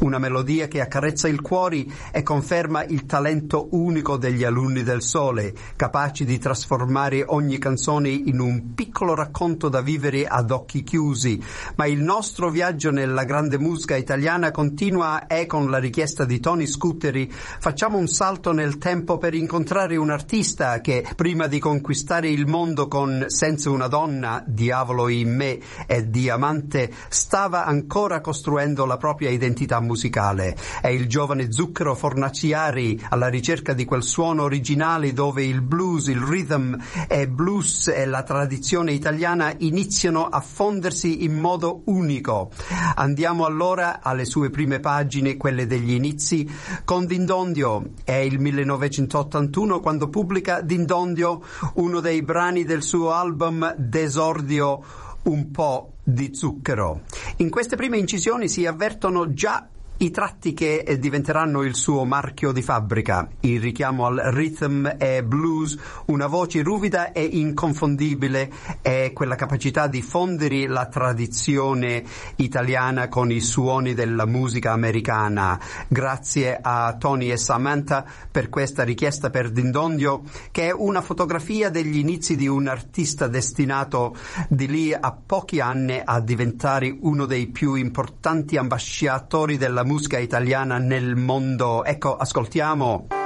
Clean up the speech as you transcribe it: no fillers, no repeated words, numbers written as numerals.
una melodia che accarezza il cuore e conferma il talento unico degli Alunni del Sole, capaci di trasformare ogni canzone in un piccolo racconto da vivere ad occhi chiusi. Ma il nostro viaggio nella grande musica italiana continua e con la richiesta di Tony Scutteri facciamo un salto nel tempo per incontrare un artista che, prima di conquistare il mondo con Senza una donna, Diavolo in me e Diamante, stava ancora costruendo la propria identità musicale. È il giovane Zucchero Fornaciari alla ricerca di quel suono originale dove il blues, il rhythm e blues e la tradizione italiana iniziano a fondersi in modo unico. Andiamo allora alle sue prime pagine, quelle degli inizi, con Dindondio. È il 1981 quando pubblica Dindondio, uno dei brani del suo album d'esordio Un po' di zucchero. In queste prime incisioni si avvertono già i tratti che diventeranno il suo marchio di fabbrica, il richiamo al rhythm e blues, una voce ruvida e inconfondibile e quella capacità di fondere la tradizione italiana con i suoni della musica americana. Grazie a Tony e Samantha per questa richiesta per Dindondio, che è una fotografia degli inizi di un artista destinato di lì a pochi anni a diventare uno dei più importanti ambasciatori della musica italiana nel mondo. Ecco, ascoltiamo.